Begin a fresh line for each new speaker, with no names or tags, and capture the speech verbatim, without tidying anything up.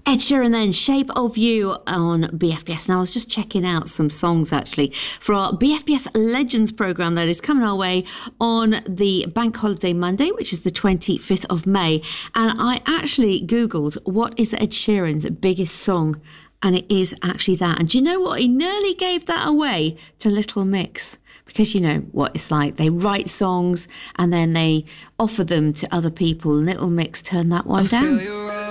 Ed Sheeran then, Shape of You on B F B S. Now, I was just checking out some songs actually for our B F B S Legends programme that is coming our way on the Bank Holiday Monday, which is the twenty-fifth of May. And I actually Googled what is Ed Sheeran's biggest song, and it is actually that. And do you know what? He nearly gave that away to Little Mix. Because you know what it's like. They write songs and then they offer them to other people. Little Mix turned that one down.